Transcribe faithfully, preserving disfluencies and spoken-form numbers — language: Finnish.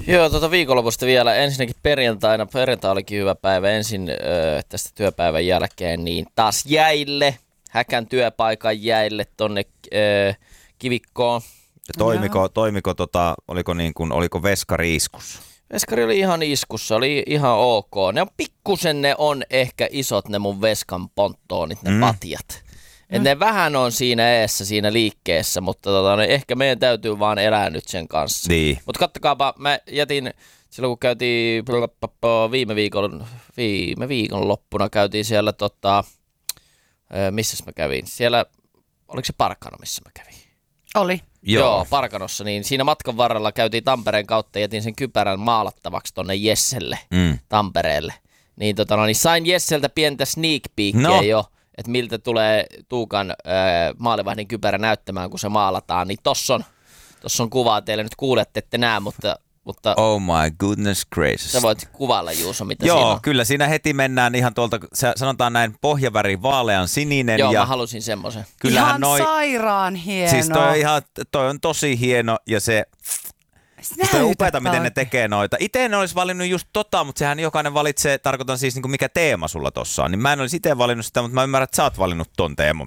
Joo, tuota viikonlopusta vielä. Ensinnäkin perjantaina, perjantai olikin hyvä päivä. Ensin öö, tästä työpäivän jälkeen niin taas jäille, Häkän työpaikan jäille tonne öö, Kivikkoon. Toimiko, toimiko tota, oliko, niin kuin, oliko veskari iskussa? Veskari oli ihan iskussa, oli ihan ok. Ne on pikkusen, ne on ehkä isot ne mun veskan ponttoonit, ne mm. patjat. Et mm. ne vähän on siinä eessä, siinä liikkeessä, mutta tota, ne, ehkä meidän täytyy vaan elää nyt sen kanssa. Niin. Mutta kattokaapa, mä jätin, silloin kun käytiin viime viikon, viime viikon loppuna, käytiin siellä, tota, missäs mä kävin? Siellä, oliko se Parkano, missä mä kävin? Oli. Joo. Joo, Parkanossa, niin siinä matkan varrella käytiin Tampereen kautta ja jätin sen kypärän maalattavaksi tonne Jesselle, mm. Tampereelle. Niin, tota, no, niin sain Jesseltä pientä sneak peekia no. jo, että miltä tulee Tuukan äh, maalivahdin kypärä näyttämään, kun se maalataan. Niin tossa on, tossa on kuvaa teille, nyt kuulette, ette näe, mutta... Mutta oh my goodness gracious. Sä voit kuvailla, Juuso, mitä Joo, siinä on. Kyllä siinä heti mennään ihan tuolta, sanotaan näin, pohjaväri vaalean sininen. Joo, ja mä halusin semmoisen. Ihan noi, sairaan hieno. Siis toi on, ihan, toi on tosi hieno ja se... Sitä on upeata, miten ne tekee noita. Itse en olisi valinnut just tota, mutta sehän jokainen valitsee, tarkoitan siis niin kuin mikä teema sulla tossa on. Niin mä en olisi itse valinnut sitä, mutta mä ymmärrän, että sä oot valinnut ton teeman.